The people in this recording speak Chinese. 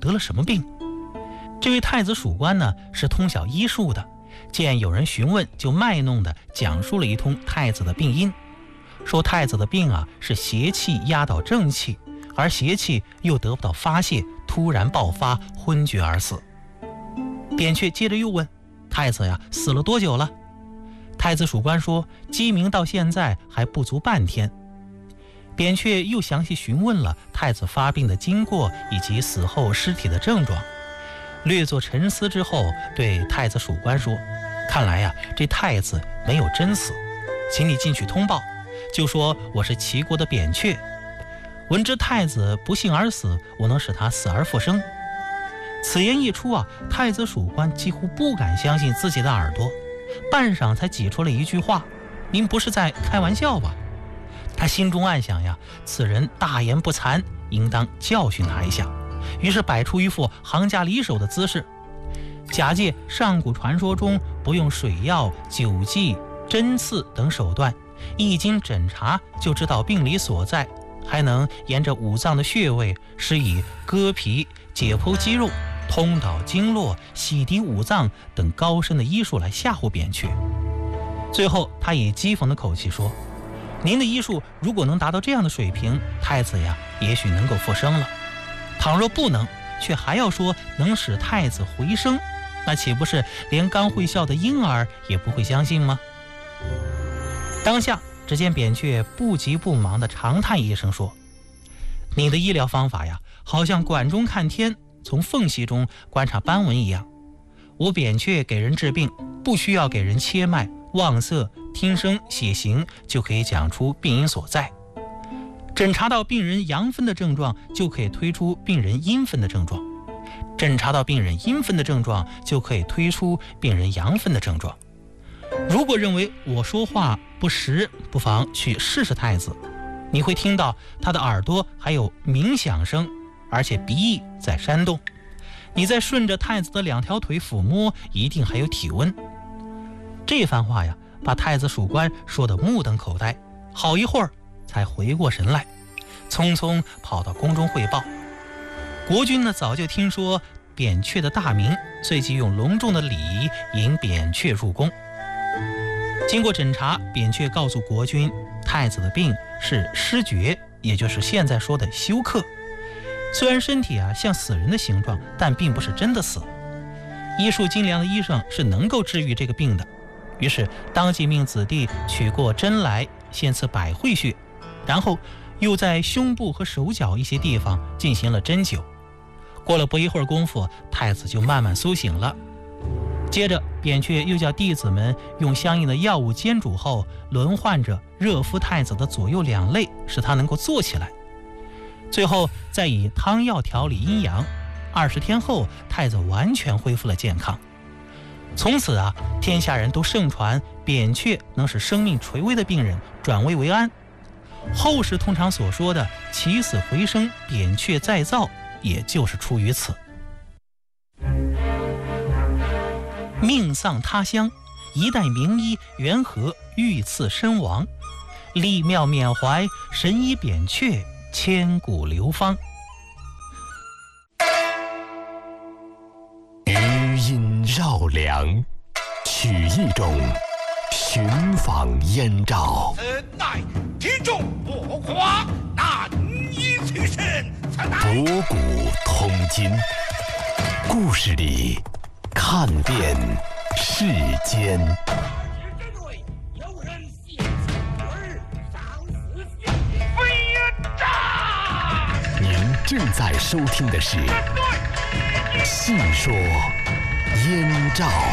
得了什么病。这位太子属官呢是通晓医术的，见有人询问，就卖弄的讲述了一通太子的病因，说太子的病啊是邪气压倒正气，而邪气又得不到发泄，突然爆发，昏厥而死。扁鹊接着又问，太子呀死了多久了？太子属官说，鸡鸣到现在还不足半天。扁鹊又详细询问了太子发病的经过以及死后尸体的症状，略作沉思之后，对太子属官说，看来呀这太子没有真死，请你进去通报，就说我是齐国的扁鹊，闻知太子不幸而死，我能使他死而复生。此言一出啊，太子属官几乎不敢相信自己的耳朵，半晌才挤出了一句话，您不是在开玩笑吧？他心中暗想呀，此人大言不惭，应当教训他一下，于是摆出一副行家里手的姿势，假借上古传说中不用水药、酒剂、针刺等手段，一经诊查就知道病理所在，还能沿着五脏的穴位施以割皮、解剖肌肉、通导经络、洗涤五脏等高深的医术来吓唬扁鹊。最后他以讥讽的口气说，您的医术如果能达到这样的水平，太子呀也许能够复生了，倘若不能，却还要说能使太子回生，那岂不是连刚会笑的婴儿也不会相信吗？当下只见扁鹊不急不忙地长叹一声说，你的医疗方法呀好像管中看天，从缝隙中观察斑纹一样。我扁鹊给人治病，不需要给人切脉、望色、听声、写形，就可以讲出病因所在。诊查到病人阳分的症状，就可以推出病人阴分的症状；诊查到病人阴分的症状，就可以推出病人阳分的症状。如果认为我说话不实，不妨去试试太子，你会听到他的耳朵还有鸣响声，而且鼻翼在扇动。你再顺着太子的两条腿抚摸，一定还有体温。这番话呀，把太子属官说得目瞪口呆，好一会儿才回过神来，匆匆跑到宫中汇报。国君呢早就听说扁鹊的大名，随即用隆重的礼仪迎扁鹊入宫。经过诊查，扁鹊告诉国君，太子的病是失厥，也就是现在说的休克。虽然身体像死人的形状，但并不是真的死。医术精良的医生是能够治愈这个病的，于是当即命子弟取过针来，先刺百会穴，然后又在胸部和手脚一些地方进行了针灸。过了不一会儿功夫，太子就慢慢苏醒了。接着扁鹊又叫弟子们用相应的药物煎煮后，轮换着热敷太子的左右两肋，使他能够坐起来。最后再以汤药调理阴阳，20天后太子完全恢复了健康。从此天下人都盛传扁鹊能使生命垂危的病人转危为安。后世通常所说的起死回生、扁鹊再造，也就是出于此。命丧他乡，一代名医缘何遇刺身亡？立庙缅怀神医扁鹊，千古流芳。 余音绕梁，取一种寻访燕赵。 乃体重不夸，难以取胜。 博古通今，故事里看遍世间。您正在收听的是《细说燕赵》。